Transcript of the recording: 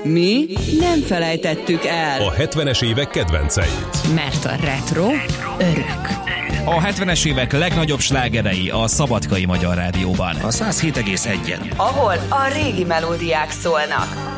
Mi nem felejtettük el. A 70-es évek kedvenceit. Mert a retro örök. A 70-es évek legnagyobb slágerei a Szabadkai Magyar Rádióban. A 107,1-en. Ahol a régi melódiák szólnak.